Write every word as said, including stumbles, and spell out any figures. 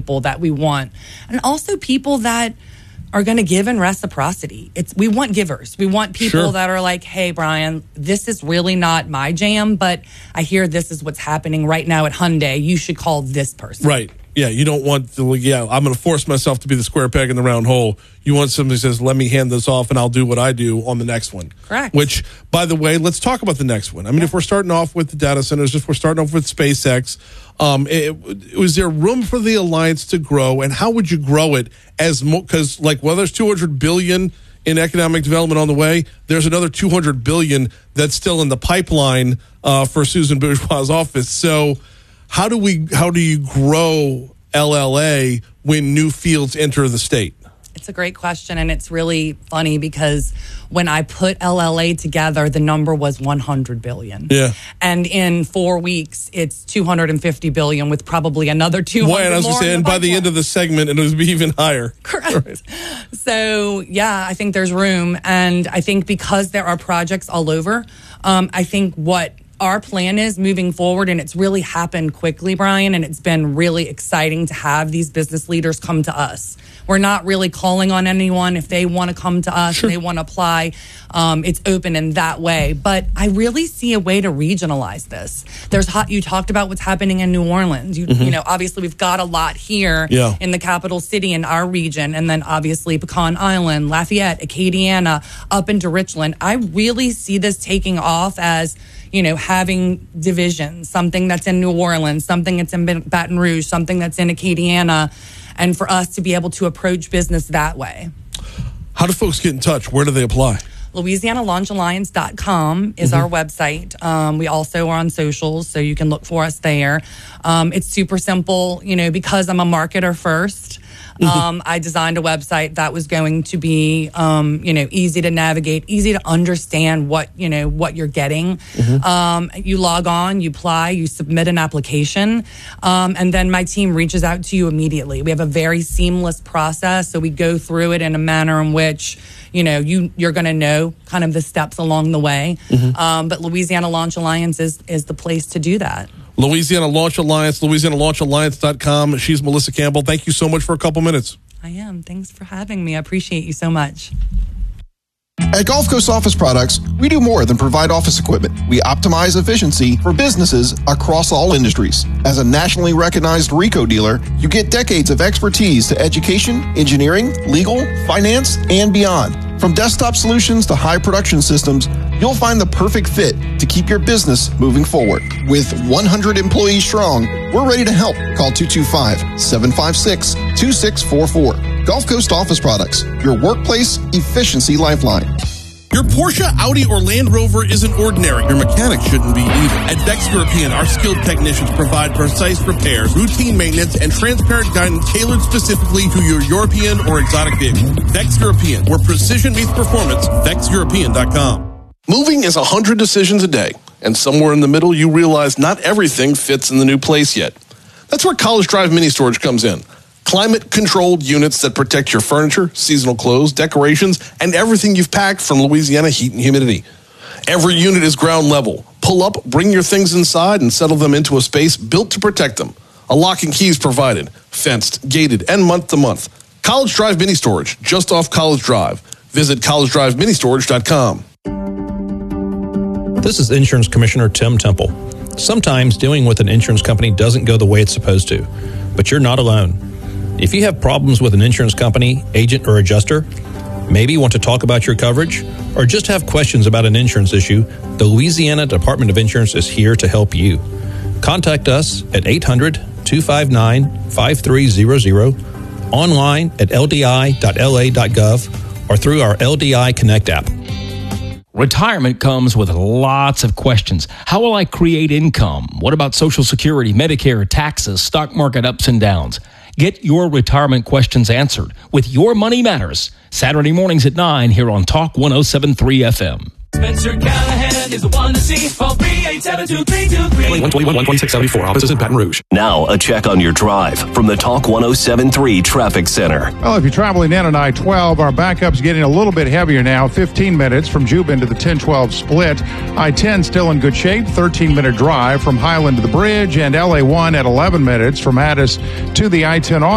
people that we want, and also people that are going to give in reciprocity. It's we want givers. We want people Sure. that are like, hey, Brian, this is really not my jam, but I hear this is what's happening right now at Hyundai. You should call this person. Right. Yeah, you don't want to, yeah, I'm going to force myself to be the square peg in the round hole. You want somebody who says, let me hand this off and I'll do what I do on the next one. Correct. Which, by the way, let's talk about the next one. I mean, yeah. if we're starting off with the data centers, if we're starting off with SpaceX, um, it, it, was there room for the alliance to grow? And how would you grow it as more? Because, like, well, there's two hundred billion dollars in economic development on the way. There's another two hundred billion dollars that's still in the pipeline uh, for Susan Bourgeois' office. So, How do we? How do you grow L L A when new fields enter the state? It's a great question, and it's really funny because when I put L L A together, the number was one hundred billion. Yeah, and in four weeks, it's two hundred fifty billion, with probably another two hundred. Boy, and I was more going to say, and by the end of the segment, it was be even higher. Correct. Right. So, yeah, I think there's room, and I think because there are projects all over, um, I think what our plan is moving forward, and it's really happened quickly, Brian, and it's been really exciting to have these business leaders come to us. We're not really calling on anyone. If they want to come to us, sure. they want to apply, um, it's open in that way. But I really see a way to regionalize this. There's hot, you talked about what's happening in New Orleans. You, mm-hmm. you know, obviously we've got a lot here yeah. in the capital city in our region, and then obviously Pecan Island, Lafayette, Acadiana, up into Richland. I really see this taking off as, you know, having divisions, something that's in New Orleans, something that's in Baton Rouge, something that's in Acadiana, and for us to be able to approach business that way. How do folks get in touch? Where do they apply? Louisiana Launch Alliance dot com is mm-hmm. our website. Um, we also are on socials, so you can look for us there. Um, it's super simple, you know, because I'm a marketer first. Um, I designed a website that was going to be, um, you know, easy to navigate, easy to understand what, you know, what you're getting. Mm-hmm. Um, you log on, you apply, you submit an application, um, and then my team reaches out to you immediately. We have a very seamless process, so we go through it in a manner in which, you know, you, you're going to know kind of the steps along the way. Mm-hmm. Um, but Louisiana Launch Alliance is, is the place to do that. Louisiana Launch Alliance, Louisiana Launch Alliance dot com. She's Melissa Campbell. Thank you so much for a couple minutes. I am. Thanks for having me. I appreciate you so much. At Gulf Coast Office Products, we do more than provide office equipment. We optimize efficiency for businesses across all industries. As a nationally recognized RICO dealer, you get decades of expertise to education, engineering, legal, finance, and beyond. From desktop solutions to high production systems, you'll find the perfect fit to keep your business moving forward. With one hundred employees strong, we're ready to help. Call two two five, seven five six, two six four four. Gulf Coast Office Products, your workplace efficiency lifeline. Your Porsche, Audi, or Land Rover isn't ordinary. Your mechanic shouldn't be either. At Vex European, our skilled technicians provide precise repairs, routine maintenance, and transparent guidance tailored specifically to your European or exotic vehicle. Vex European, where precision meets performance. Vex European dot com. Moving is a hundred decisions a day, and somewhere in the middle, you realize not everything fits in the new place yet. That's where College Drive Mini Storage comes in. Climate-controlled units that protect your furniture, seasonal clothes, decorations, and everything you've packed from Louisiana heat and humidity. Every unit is ground level. Pull up, bring your things inside, and settle them into a space built to protect them. A lock and key is provided, fenced, gated, and month-to-month. College Drive Mini Storage, just off College Drive. Visit college drive mini storage dot com. This is Insurance Commissioner Tim Temple. Sometimes dealing with an insurance company doesn't go the way it's supposed to, but you're not alone. If you have problems with an insurance company, agent, or adjuster, maybe want to talk about your coverage, or just have questions about an insurance issue, the Louisiana Department of Insurance is here to help you. Contact us at eight hundred, two five nine, five three zero zero, online at L D I dot L A dot gov, or through our L D I Connect app. Retirement comes with lots of questions. How will I create income? What about Social Security, Medicare, taxes, stock market ups and downs? Get your retirement questions answered with Your Money Matters, Saturday mornings at nine here on Talk one oh seven point three F M. Spencer Callahan is the one to see. Call three eight seven, two three two three. one twenty-one, one twenty-six seventy-four. Offices in Baton Rouge. Now, a check on your drive from the Talk one oh seven point three Traffic Center. Well, if you're traveling in on I twelve, our backup's getting a little bit heavier now. fifteen minutes from Jubin to the ten twelve split. I ten still in good shape. thirteen minute drive from Highland to the bridge. And L A one at eleven minutes from Addis to the I ten